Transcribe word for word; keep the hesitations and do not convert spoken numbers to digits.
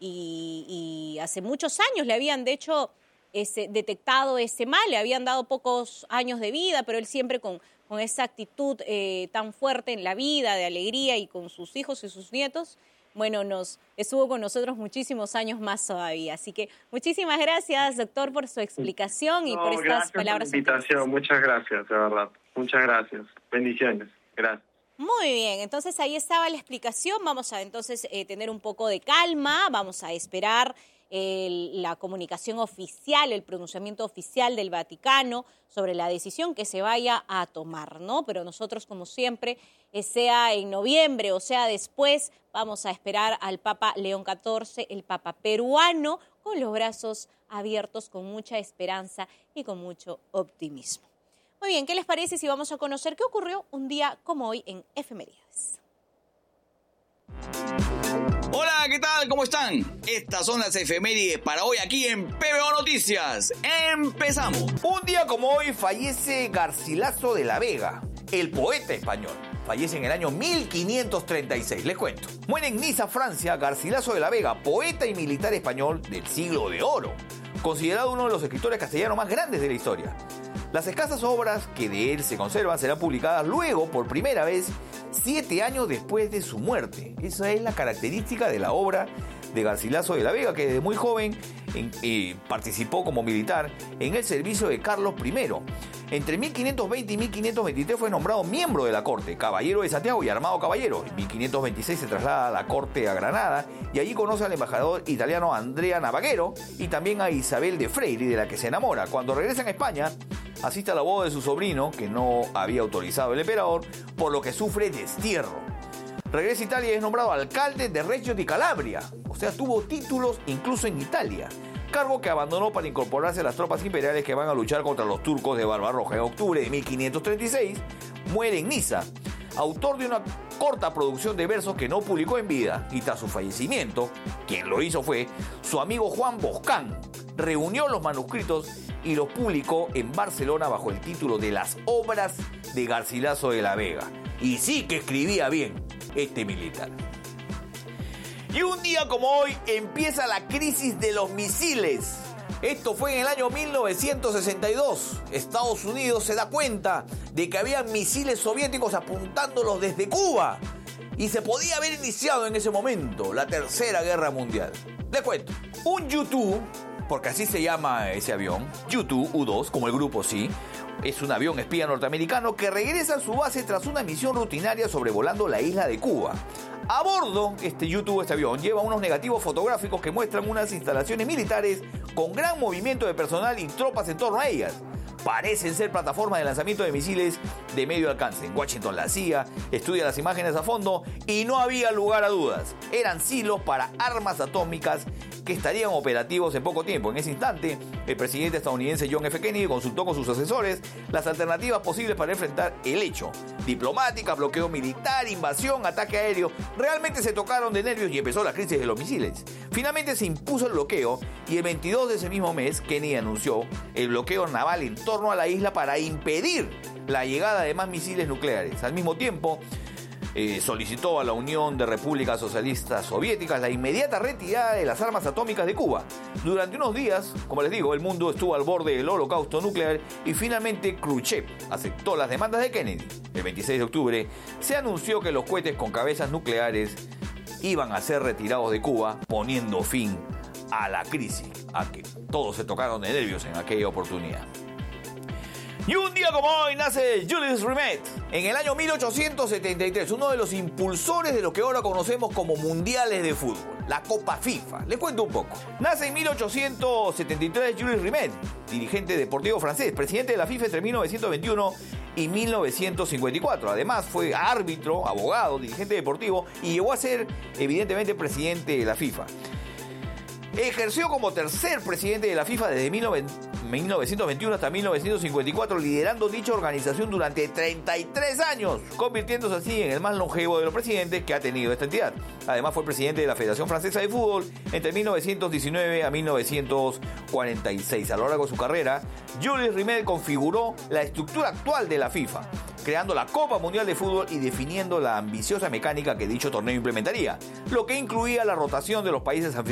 y, y hace muchos años le habían, de hecho, ese, detectado ese mal, le habían dado pocos años de vida, pero él siempre con, con esa actitud eh, tan fuerte en la vida, de alegría y con sus hijos y sus nietos, bueno, nos estuvo con nosotros muchísimos años más todavía. Así que muchísimas gracias, doctor, por su explicación y no, por estas palabras. Gracias por la invitación, muchas gracias, de verdad. Muchas gracias. Bendiciones. Gracias. Muy bien, entonces ahí estaba la explicación. Vamos a entonces eh, tener un poco de calma, vamos a esperar el, la comunicación oficial, el pronunciamiento oficial del Vaticano sobre la decisión que se vaya a tomar, ¿no? Pero nosotros, como siempre, eh, sea en noviembre o sea después, vamos a esperar al Papa León catorce, el Papa peruano, con los brazos abiertos, con mucha esperanza y con mucho optimismo. Muy bien, ¿qué les parece si vamos a conocer qué ocurrió un día como hoy en Efemérides? Hola, ¿qué tal? ¿Cómo están? Estas son las efemérides para hoy aquí en P B O Noticias. ¡Empezamos! Un día como hoy fallece Garcilaso de la Vega, el poeta español. Fallece en el año mil quinientos treinta y seis, les cuento. Muere en Niza, Francia, Garcilaso de la Vega, poeta y militar español del siglo de oro, considerado uno de los escritores castellanos más grandes de la historia. Las escasas obras que de él se conservan serán publicadas luego, por primera vez, siete años después de su muerte. Esa es la característica de la obra de Garcilaso de la Vega, que desde muy joven en, eh, participó como militar en el servicio de Carlos primero. Entre mil quinientos veinte y mil quinientos veintitrés fue nombrado miembro de la corte, caballero de Santiago y armado caballero. En mil quinientos veintiséis se traslada a la corte a Granada y allí conoce al embajador italiano Andrea Navaghero y también a Isabel de Freire, de la que se enamora. Cuando regresa a España, asiste a la boda de su sobrino, que no había autorizado el emperador, por lo que sufre destierro. Regresa a Italia y es nombrado alcalde de Reggio di Calabria, o sea, tuvo títulos incluso en Italia, cargo que abandonó para incorporarse a las tropas imperiales que van a luchar contra los turcos de Barbarroja. En octubre de mil quinientos treinta y seis muere en Niza, autor de una corta producción de versos que no publicó en vida, y tras su fallecimiento, quien lo hizo fue su amigo Juan Boscán. Reunió los manuscritos y los publicó en Barcelona bajo el título de Las Obras de Garcilaso de la Vega. Y sí que escribía bien este militar. Y un día como hoy empieza la crisis de los misiles. Esto fue en el año mil novecientos sesenta y dos. Estados Unidos se da cuenta de que había misiles soviéticos apuntándolos desde Cuba. Y se podía haber iniciado en ese momento la Tercera Guerra Mundial. Les cuento. Un U dos, porque así se llama ese avión, U dos, U dos, como el grupo sí, es un avión espía norteamericano que regresa a su base tras una misión rutinaria sobrevolando la isla de Cuba. A bordo, este U dos, este avión, lleva unos negativos fotográficos que muestran unas instalaciones militares con gran movimiento de personal y tropas en torno a ellas. Parecen ser plataformas de lanzamiento de misiles de medio alcance. En Washington la C I A estudia las imágenes a fondo y no había lugar a dudas. Eran silos para armas atómicas que estarían operativos en poco tiempo. En ese instante, el presidente estadounidense John F. Kennedy consultó con sus asesores las alternativas posibles para enfrentar el hecho. Diplomática, bloqueo militar, invasión, ataque aéreo. Realmente se tocaron de nervios y empezó la crisis de los misiles. Finalmente se impuso el bloqueo y el veintidós de ese mismo mes, Kennedy anunció el bloqueo naval en torno a la isla para impedir la llegada de más misiles nucleares. Al mismo tiempo, eh, solicitó a la Unión de Repúblicas Socialistas Soviéticas la inmediata retirada de las armas atómicas de Cuba. Durante unos días, como les digo, el mundo estuvo al borde del holocausto nuclear y finalmente Khrushchev aceptó las demandas de Kennedy. El veintiséis de octubre se anunció que los cohetes con cabezas nucleares iban a ser retirados de Cuba, poniendo fin a la crisis, a que todos se tocaron de nervios en aquella oportunidad. Y un día como hoy nace Jules Rimet, en el año mil ochocientos setenta y tres, uno de los impulsores de lo que ahora conocemos como mundiales de fútbol, la Copa FIFA. Les cuento un poco. Nace en mil ochocientos setenta y tres Jules Rimet, dirigente deportivo francés, presidente de la FIFA entre mil novecientos veintiuno y mil novecientos cincuenta y cuatro. Además fue árbitro, abogado, dirigente deportivo y llegó a ser evidentemente presidente de la FIFA. Ejerció como tercer presidente de la FIFA desde mil novecientos veintiuno hasta mil novecientos cincuenta y cuatro, liderando dicha organización durante treinta y tres años, convirtiéndose así en el más longevo de los presidentes que ha tenido esta entidad. Además fue presidente de la Federación Francesa de Fútbol entre mil novecientos diecinueve a mil novecientos cuarenta y seis. A lo largo de su carrera, Jules Rimet configuró la estructura actual de la FIFA, creando la Copa Mundial de Fútbol y definiendo la ambiciosa mecánica que dicho torneo implementaría, lo que incluía la rotación de los países anfitriones